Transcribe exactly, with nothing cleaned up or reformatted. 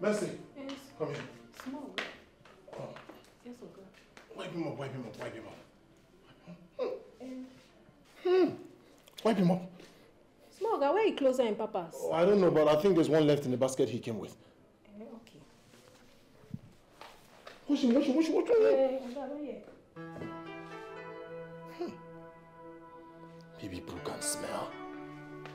Mercy. Yes. Come here. Small. Oh. Yes, okay. Wipe him up, wipe him up, wipe him up. Um, Hmm. Wipe him up. Small guy, where are you closer in Papa's? Oh, I don't know, but I think there's one left in the basket he came with. Uh, okay. Wash him, wash him, wash him, wash him. Uh, yeah. Hmm. Baby Brew can smell.